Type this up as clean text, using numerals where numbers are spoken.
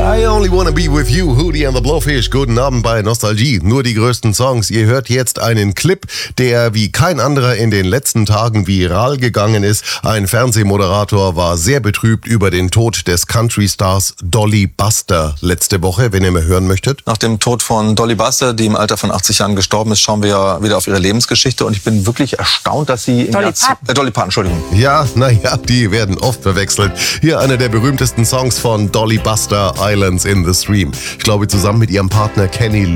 I only wanna be with you, Hootie and the Blowfish. Guten Abend bei Nostalgie. Nur die größten Songs. Ihr hört jetzt einen Clip, der wie kein anderer in den letzten Tagen viral gegangen ist. Ein Fernsehmoderator war sehr betrübt über den Tod des Country-Stars Dolly Buster letzte Woche, wenn ihr mal hören möchtet. Nach dem Tod von Dolly Buster, die im Alter von 80 Jahren gestorben ist, schauen wir ja wieder auf ihre Lebensgeschichte. Und ich bin wirklich erstaunt, dass sie... Dolly Parton, Entschuldigung. Ja, naja, die werden oft verwechselt. Hier einer der berühmtesten Songs von Dolly Buster, Islands in the Stream. Ich glaube, zusammen mit ihrem Partner Kenny